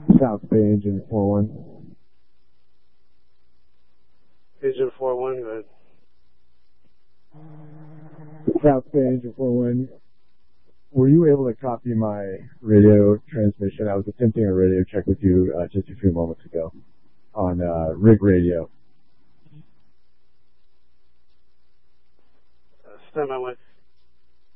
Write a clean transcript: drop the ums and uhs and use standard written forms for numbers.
South Bay Engine 41. Engine 41, go ahead. South Bay Engine 41. Were you able to copy my radio transmission? I was attempting a radio check with you just a few moments ago on rig radio. Stand by one.